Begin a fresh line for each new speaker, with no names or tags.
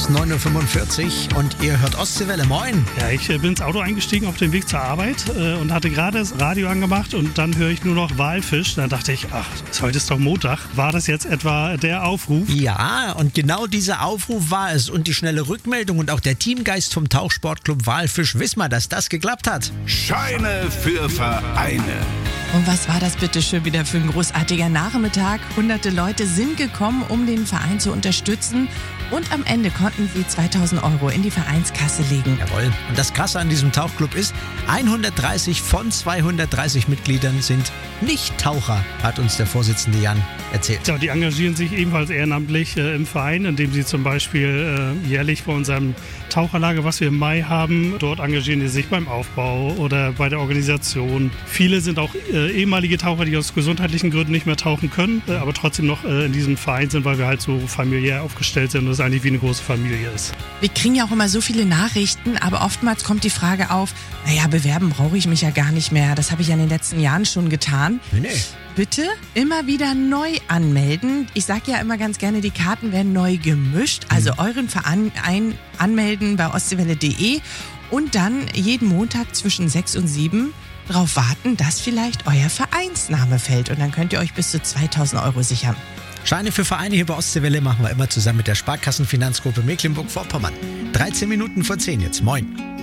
ist 9.45 Uhr und ihr hört Ostseewelle. Moin.
Ja, ich bin ins Auto eingestiegen auf dem Weg zur Arbeit und hatte gerade das Radio angemacht und dann höre ich nur noch Walfisch. Dann dachte ich, heute ist doch Montag. War das jetzt etwa der Aufruf?
Ja, und genau dieser Aufruf war es. Und die schnelle Rückmeldung und auch der Teamgeist vom Tauchsportclub Walfisch, wissen wir, dass das geklappt hat.
Scheine für Vereine.
Und was war das bitte schön wieder für ein großartiger Nachmittag? Hunderte Leute sind gekommen, um den Verein zu unterstützen. Und am Ende konnten sie 2.000 € in die Vereinskasse legen.
Jawohl. Und das Krasse an diesem Tauchclub ist, 130 von 230 Mitgliedern sind Nicht-Taucher, hat uns der Vorsitzende Jan erzählt.
Ja, die engagieren sich ebenfalls ehrenamtlich im Verein, indem sie zum Beispiel jährlich bei unserem Taucherlager, was wir im Mai haben, dort engagieren die sich beim Aufbau oder bei der Organisation. Viele sind auch ehemalige Taucher, die aus gesundheitlichen Gründen nicht mehr tauchen können, aber trotzdem noch in diesem Verein sind, weil wir halt so familiär aufgestellt sind und es eigentlich wie eine große Familie ist.
Wir kriegen ja auch immer so viele Nachrichten, aber oftmals kommt die Frage auf, bewerben brauche ich mich ja gar nicht mehr. Das habe ich ja in den letzten Jahren schon getan.
Nee.
Bitte immer wieder neu anmelden. Ich sage ja immer ganz gerne, die Karten werden neu gemischt. Also euren Verein anmelden bei ostseewelle.de und dann jeden Montag zwischen 6 und 7 darauf warten, dass vielleicht euer Vereinsname fällt. Und dann könnt ihr euch bis zu 2.000 € sichern.
Scheine für Vereine hier bei Ostseewelle machen wir immer zusammen mit der Sparkassenfinanzgruppe Mecklenburg-Vorpommern. 13 Minuten vor 10 jetzt. Moin.